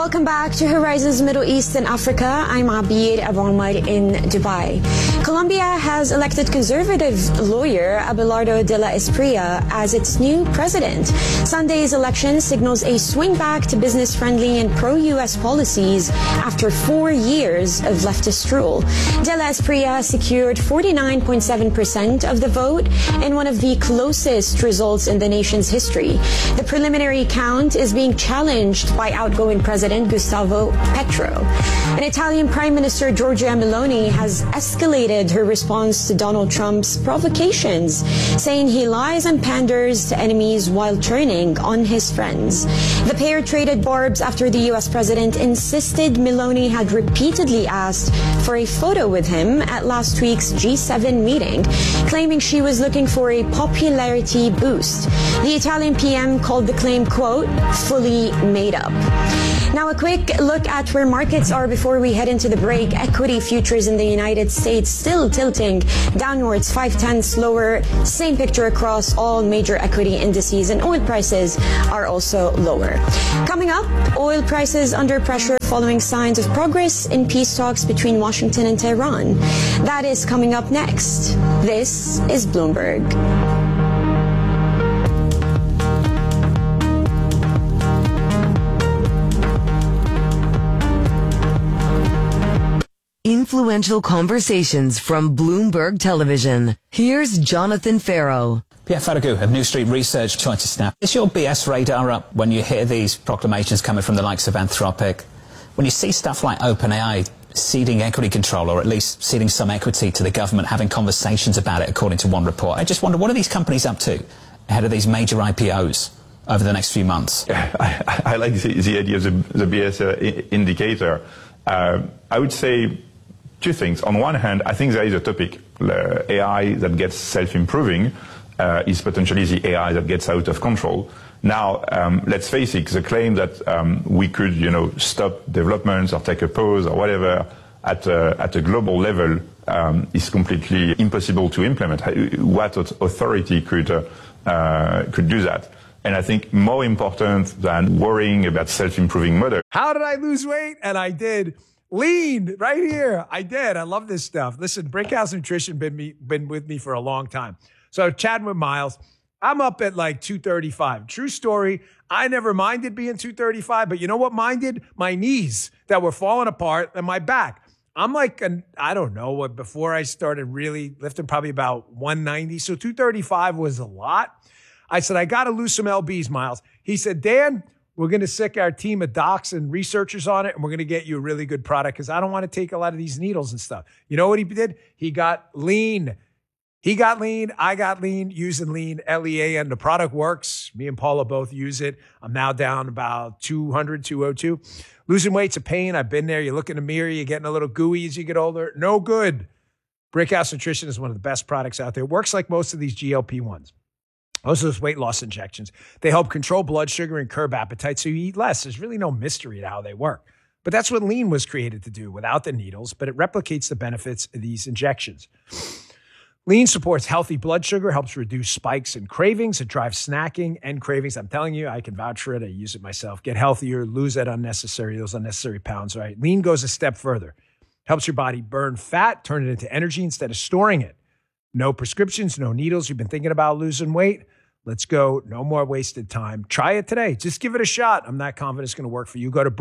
Welcome back to Horizons Middle East and Africa. I'm Abir Abu Omar in Dubai. Colombia has elected conservative lawyer Abelardo de la Espriella as its new president. Sunday's election signals a swing back to business-friendly and pro-U.S. policies after 4 years of leftist rule. De la Espriella secured 49.7% of the vote in one of the closest results in the nation's history. The preliminary count is being challenged by outgoing President Gustavo Petro. And Italian Prime Minister Giorgia Meloni has escalated her response to Donald Trump's provocations, saying he lies and panders to enemies while turning on his friends. The pair traded barbs after the U.S. president insisted Meloni had repeatedly asked for a photo with him at last week's G7 meeting, claiming she was looking for a popularity boost. The Italian PM called the claim, quote, fully made up. Now a quick look at where markets are before we head into the break. Equity futures in the United States still tilting downwards 0.5 lower. Same picture across all major equity indices, and oil prices are also lower. Coming up, oil prices under pressure following signs of progress in peace talks between Washington and Tehran. That is coming up next. This is Bloomberg. Influential conversations from Bloomberg Television. Here's Jonathan Farrow. Pierre Ferragu of New Street Research joins us now. Is your BS radar up when you hear these proclamations coming from the likes of Anthropic? When you see stuff like OpenAI ceding equity control, or at least ceding some equity to the government, having conversations about it, according to one report, I just wonder, what are these companies up to ahead of these major IPOs over the next few months? I like the idea of the BS indicator. I would say two things. On one hand, I think there is a topic, AI that gets self-improving is potentially the AI that gets out of control. Now, let's face it, the claim that we could, stop developments or take a pause or whatever at a global level is completely impossible to implement. What authority could do that? And I think more important than worrying about self-improving models. How did I lose weight? And I did. Lean right here. I did. I love this stuff. Listen, Brickhouse Nutrition been with me for a long time. So chatting with Miles, I'm up at like 235. True story. I never minded being 235, but you know what minded? My knees that were falling apart and my back. I'm like, I don't know, before I started really lifting, probably about 190. So 235 was a lot. I said, I got to lose some LBs, Miles. He said, Dan, we're going to sick our team of docs and researchers on it, and we're going to get you a really good product because I don't want to take a lot of these needles and stuff. You know what he did? He got lean. He got lean. I got lean using lean, LEA, and the product works. Me and Paula both use it. I'm now down about 200, 202. Losing weight's a pain. I've been there. You look in the mirror, you're getting a little gooey as you get older. No good. Brickhouse Nutrition is one of the best products out there. It works like most of these GLP-1s. Most of those weight loss injections, they help control blood sugar and curb appetite so you eat less. There's really no mystery to how they work. But that's what lean was created to do without the needles, but it replicates the benefits of these injections. Lean supports healthy blood sugar, helps reduce spikes and cravings. It drives snacking and cravings. I'm telling you, I can vouch for it. I use it myself. Get healthier, lose those unnecessary pounds, right? Lean goes a step further. Helps your body burn fat, turn it into energy instead of storing it. No prescriptions, no needles. You've been thinking about losing weight? Let's go. No more wasted time. Try it today. Just give it a shot. I'm not confident it's going to work for you. Go to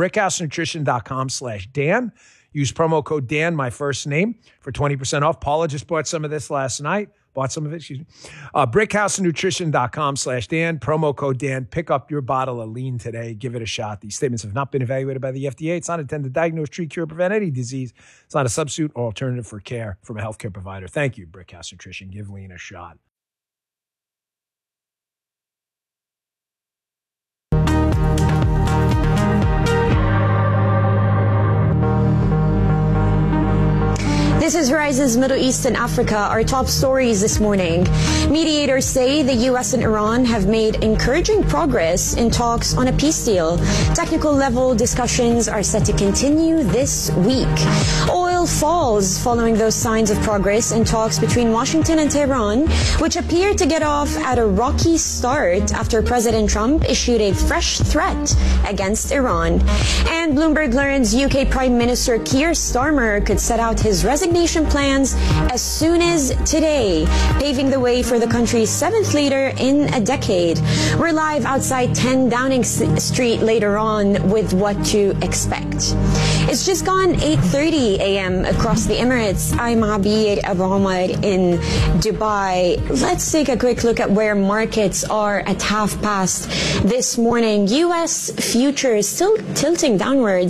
brickhousenutrition.com/Dan. Use promo code Dan, my first name, for 20% off. Paula just bought some of this last night. Brickhousenutrition.com/Dan. Promo code Dan. Pick up your bottle of lean today. Give it a shot. These statements have not been evaluated by the FDA. It's not intended to diagnose, treat, cure, prevent any disease. It's not a substitute or alternative for care from a healthcare provider. Thank you, Brickhouse Nutrition. Give lean a shot. This is Horizon's Middle East and Africa. Our top stories this morning. Mediators say the U.S. and Iran have made encouraging progress in talks on a peace deal. Technical level discussions are set to continue this week. Oil falls following those signs of progress in talks between Washington and Tehran, which appear to get off at a rocky start after President Trump issued a fresh threat against Iran. And Bloomberg learns UK Prime Minister Keir Starmer could set out his resignation plans as soon as today, paving the way for the country's 7th leader in a decade. We're live outside 10 Downing Street later on with what to expect. It's just gone 8:30 a.m. across the Emirates. I'm Abir Abu Omar in Dubai. Let's take a quick look at where markets are at 5:30 this morning. U.S. futures still tilting downwards,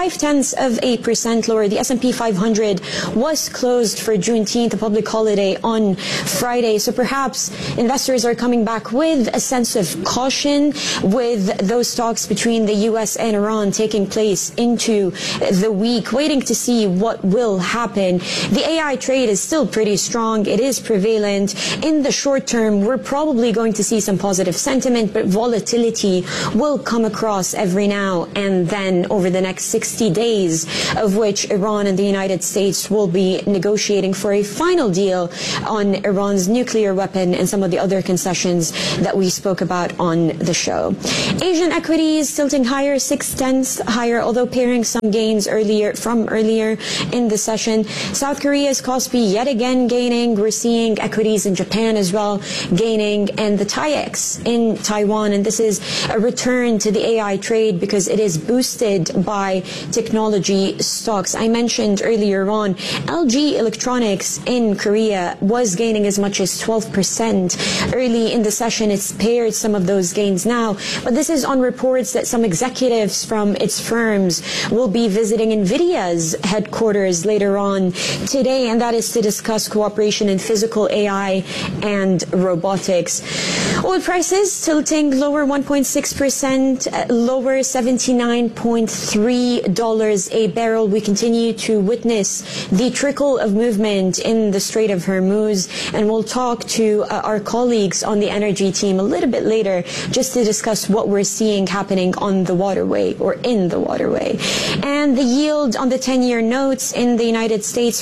0.5% lower. The S&P 500 was closed for Juneteenth, a public holiday on Friday. So perhaps investors are coming back with a sense of caution with those talks between the U.S. and Iran taking place into the week, waiting to see what will happen. The AI trade is still pretty strong. It is prevalent. In the short term, we're probably going to see some positive sentiment, but volatility will come across every now and then over the next 60 days, of which Iran and the United States will be negotiating for a final deal on Iran's nuclear weapon and some of the other concessions that we spoke about on the show. Asian equities tilting higher, 0.6 higher, although pairing some gains earlier in the session. South Korea's Kospi yet again gaining. We're seeing equities in Japan as well gaining, and the TAIEX in Taiwan. And this is a return to the AI trade because it is boosted by technology stocks. I mentioned earlier on, LG Electronics in Korea was gaining as much as 12% early in the session. It's paired some of those gains now, but this is on reports that some executives from its firms will be visiting NVIDIA's headquarters later on today, and that is to discuss cooperation in physical AI and robotics. Oil prices tilting lower 1.6%, lower $79.3 a barrel. We continue to witness the trickle of movement in the Strait of Hormuz, and we'll talk to our colleagues on the energy team a little bit later just to discuss what we're seeing happening on the waterway or in the waterway. And the yield on the 10-year notes in the United States,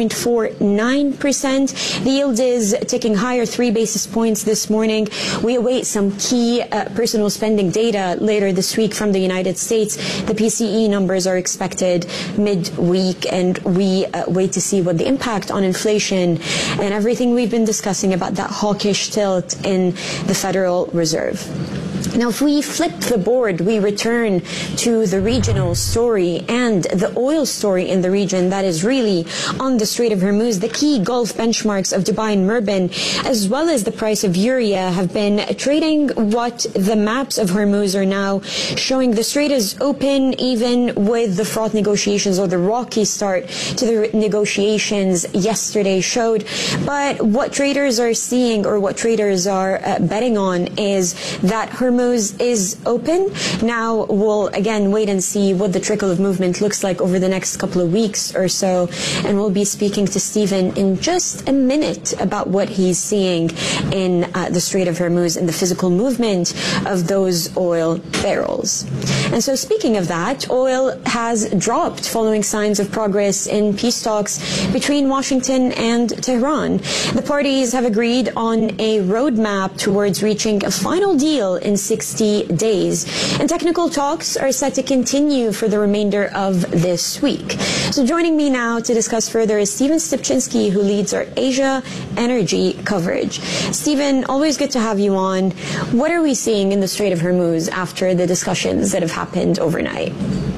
4.49%. The yield is ticking higher, 3 basis points this morning. We await some key personal spending data later this week from the United States. The PCE numbers are expected midweek, and we wait to see what the impact on inflation and everything we've been discussing about that hawkish tilt in the Federal Reserve. Now, if we flip the board, we return to the regional story and the oil story in the region that is really on the Strait of Hormuz. The key Gulf benchmarks of Dubai and Murban, as well as the price of urea, have been trading what the maps of Hormuz are now showing. The strait is open even with the fraught negotiations, or the rocky start to the negotiations yesterday showed. But what traders are seeing, or what traders are betting on, is that Hormuz is open. Now we'll again wait and see what the trickle of movement looks like over the next couple of weeks or so, and we'll be speaking to Stephen in just a minute about what he's seeing in the Strait of Hormuz and the physical movement of those oil barrels. And so speaking of that, oil has dropped following signs of progress in peace talks between Washington and Tehran. The parties have agreed on a roadmap towards reaching a final deal in 60 days. And technical talks are set to continue for the remainder of this week. So joining me now to discuss further is Stephen Stipczynski, who leads our Asia energy coverage. Stephen, always good to have you on. What are we seeing in the Strait of Hormuz after the discussions that have happened overnight?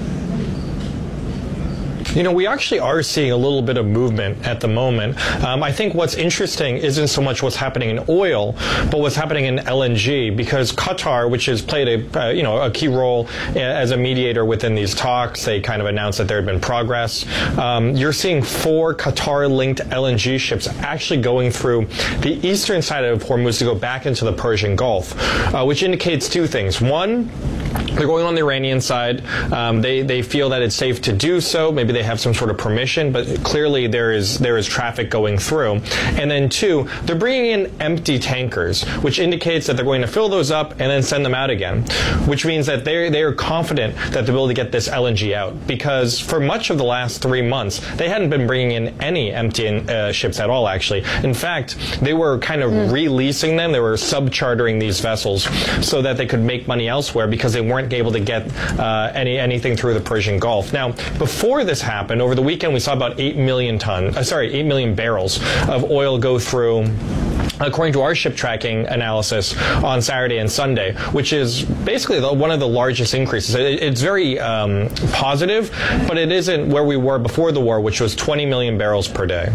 You know, we actually are seeing a little bit of movement at the moment. I think what's interesting isn't so much what's happening in oil, but what's happening in LNG, because Qatar, which has played a key role as a mediator within these talks, they kind of announced that there had been progress. You're seeing 4 Qatar-linked LNG ships actually going through the eastern side of Hormuz to go back into the Persian Gulf, which indicates 2 things. One, they're going on the Iranian side. They feel that it's safe to do so. Maybe they have some sort of permission, but clearly there is traffic going through. And then 2, they're bringing in empty tankers, which indicates that they're going to fill those up and then send them out again, which means that they are confident that they'll be able to get this LNG out, because for much of the last 3 months, they hadn't been bringing in any empty ships at all, actually. In fact, they were kind of releasing them. They were subchartering these vessels so that they could make money elsewhere because they weren't able to get anything through the Persian Gulf. Now, before this happened, over the weekend, we saw about 8 million barrels of oil go through, according to our ship tracking analysis, on Saturday and Sunday, which is basically one of the largest increases. It's very positive, but it isn't where we were before the war, which was 20 million barrels per day.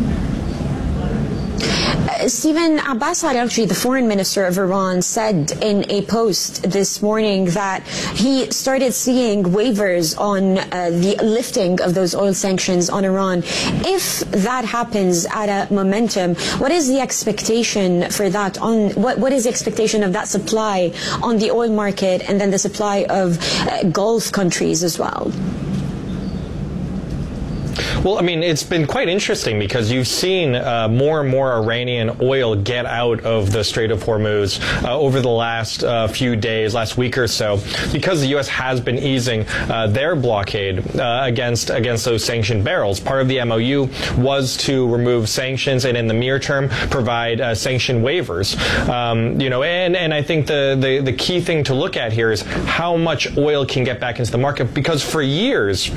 Stephen, Abbas Araghchi, the foreign minister of Iran, said in a post this morning that he started seeing waivers on the lifting of those oil sanctions on Iran. If that happens at a momentum, what is the expectation for that? What is the expectation of that supply on the oil market and then the supply of Gulf countries as well? Well, I mean, it's been quite interesting because you've seen more and more Iranian oil get out of the Strait of Hormuz over the last few days, last week or so, because the U.S. has been easing their blockade against those sanctioned barrels. Part of the MOU was to remove sanctions and, in the near term, provide sanction waivers. And I think the key thing to look at here is how much oil can get back into the market, because for years